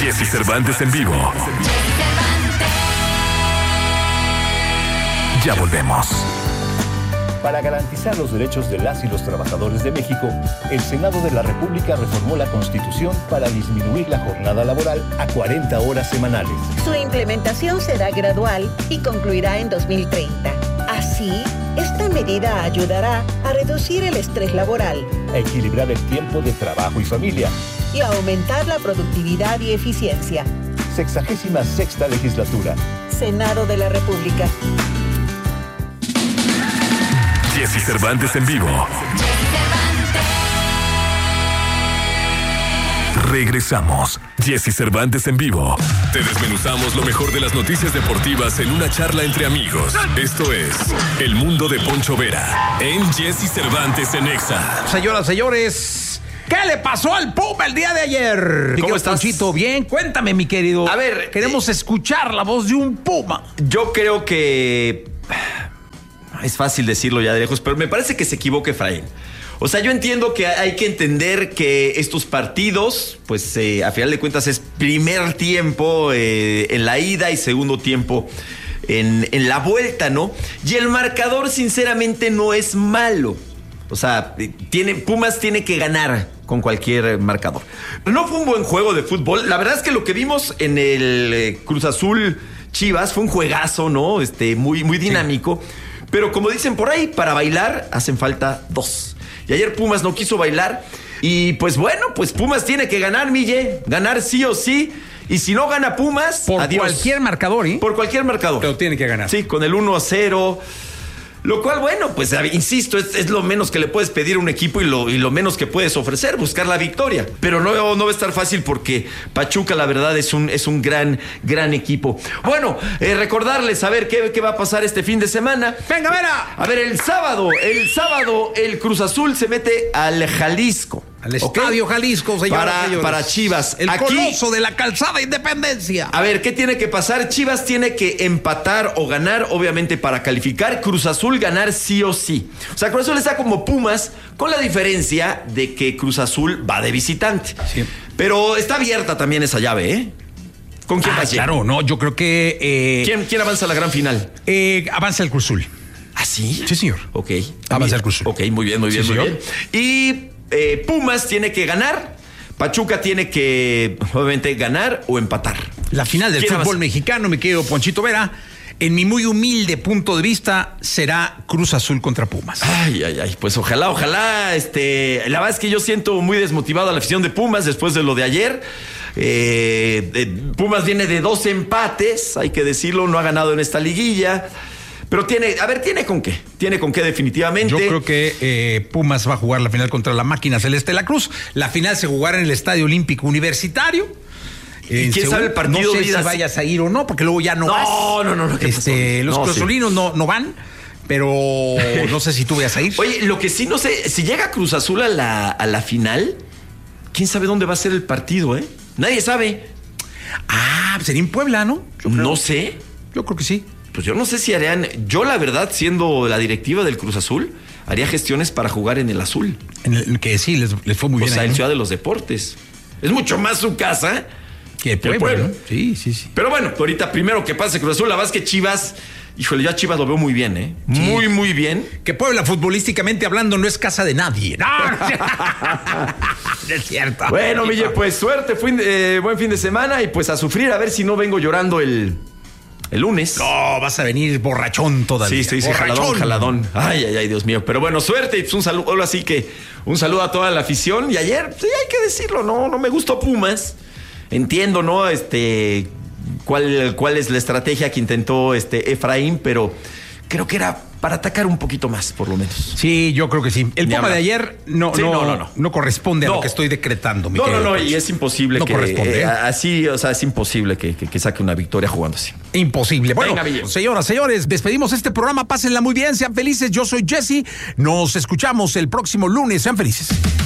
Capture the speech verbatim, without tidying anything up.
Jessy Cervantes en vivo. Ya volvemos. Para garantizar los derechos de las y los trabajadores de México, el Senado de la República reformó la Constitución para disminuir la jornada laboral a cuarenta horas semanales. Su implementación será gradual y concluirá en dos mil treinta. Así, esta medida ayudará a reducir el estrés laboral, a equilibrar el tiempo de trabajo y familia y a aumentar la productividad y eficiencia. Sexagésima sexta legislatura. Senado de la República. Jessy Cervantes en vivo. Regresamos. Jessy Cervantes en vivo. Te desmenuzamos lo mejor de las noticias deportivas en una charla entre amigos. Esto es El Mundo de Poncho Vera en Jessy Cervantes en Exa. Señoras, señores, ¿qué le pasó al Puma el día de ayer? ¿Cómo estás? Ponchito, bien. Cuéntame, mi querido. A ver, queremos eh, escuchar la voz de un Puma. Yo creo que es fácil decirlo ya de lejos, pero me parece que se equivoca Efraín. O sea, yo entiendo que hay que entender que estos partidos, pues eh, a final de cuentas es primer tiempo eh, en la ida y segundo tiempo en, en la vuelta, ¿no? Y el marcador sinceramente no es malo. O sea, tiene, Pumas tiene que ganar con cualquier marcador. No fue un buen juego de fútbol. La verdad es que lo que vimos en el eh, Cruz Azul Chivas fue un juegazo, ¿no? Este, muy, muy dinámico. Sí. Pero como dicen por ahí, para bailar hacen falta dos. Y ayer Pumas no quiso bailar. Y pues bueno, pues Pumas tiene que ganar, Mille. Ganar sí o sí. Y si no gana Pumas, por adiós. cualquier marcador, ¿eh? Por cualquier marcador. Pero tiene que ganar. Sí, con el uno a cero. Lo cual, bueno, pues insisto, es, es lo menos que le puedes pedir a un equipo y lo, y lo menos que puedes ofrecer, buscar la victoria. Pero no, no va a estar fácil porque Pachuca, la verdad, es un, es un gran, gran equipo. Bueno, eh, recordarles a ver qué, qué va a pasar este fin de semana. ¡Venga, Vera! A ver, el sábado, el sábado, el Cruz Azul se mete al Jalisco. Al Estadio ¿Okay? Jalisco, señores. Para, para Chivas. El Aquí, coloso de la calzada Independencia. A ver, ¿qué tiene que pasar? Chivas tiene que empatar o ganar, obviamente, para calificar. Cruz Azul ganar sí o sí. O sea, Cruz Azul está como Pumas, con la diferencia de que Cruz Azul va de visitante. Sí. Pero está abierta también esa llave, ¿eh? ¿Con quién ah, va? Claro, no, yo creo que... Eh, ¿Quién, ¿Quién avanza a la gran final? Eh, avanza el Cruz Azul. ¿Ah, sí? Sí, señor. Ok. Avanza el Cruz Azul. Ok, muy bien, muy bien, sí, muy señor. bien. Y... Eh, Pumas tiene que ganar, Pachuca tiene que obviamente ganar o empatar. La final del fútbol avanza? mexicano, mi querido Ponchito Vera, en mi muy humilde punto de vista, será Cruz Azul contra Pumas. Ay, ay, ay, pues ojalá, ojalá, este, la verdad es que yo siento muy desmotivado a la afición de Pumas después de lo de ayer. Eh, eh, Pumas viene de dos empates, hay que decirlo, no ha ganado en esta liguilla. Pero tiene, a ver, tiene con qué, tiene con qué definitivamente. Yo creo que eh, Pumas va a jugar la final contra la máquina celeste de la Cruz. La final se jugará en el Estadio Olímpico Universitario. ¿Y quién sabe el partido? No sé si vayas a ir o no, porque luego ya no, no vas. No, no, no. Este, los no, cruzolinos sí. no, no van, pero no sé si tú vayas a ir. Oye, lo que sí no sé, si llega Cruz Azul a la, a la final, ¿quién sabe dónde va a ser el partido, eh? Nadie sabe. Ah, sería en Puebla, ¿no? Yo creo. No sé. Yo creo que sí. Pues yo no sé si harían... Yo, la verdad, siendo la directiva del Cruz Azul, haría gestiones para jugar en el azul. En el que sí, les, les fue muy o bien. O sea, ahí, en ¿no? Ciudad de los Deportes. Es mucho más su casa que Puebla, Puebla. ¿no? Sí, sí, sí. Pero bueno, ahorita primero que pase Cruz Azul, la verdad es que Chivas... Híjole, ya Chivas lo veo muy bien, ¿eh? Sí. Muy, muy bien. Que Puebla, futbolísticamente hablando, no es casa de nadie. No, es cierto. Bueno, Mille, pues suerte, fin de, eh, buen fin de semana y pues a sufrir, a ver si no vengo llorando el... El lunes. No, vas a venir borrachón todavía. Sí, sí, sí, jaladón, jaladón. Ay, ay, ay, Dios mío. Pero bueno, suerte y pues un saludo, así que un saludo a toda la afición. Y ayer, sí, hay que decirlo, no, no me gustó Pumas. Entiendo, ¿no? Este, cuál, cuál es la estrategia que intentó este Efraín, pero creo que era para atacar un poquito más, por lo menos. Sí, yo creo que sí. El Puma de ayer no, sí, no, no, no, no. no corresponde a no. lo que estoy decretando. Mi no, no, no, y es imposible no que... corresponde. Eh, así, o sea, es imposible que, que, que saque una victoria jugando así. Imposible. Bueno, Venga, señoras, señores, despedimos este programa. Pásenla muy bien, sean felices. Yo soy Jessy. Nos escuchamos el próximo lunes. Sean felices.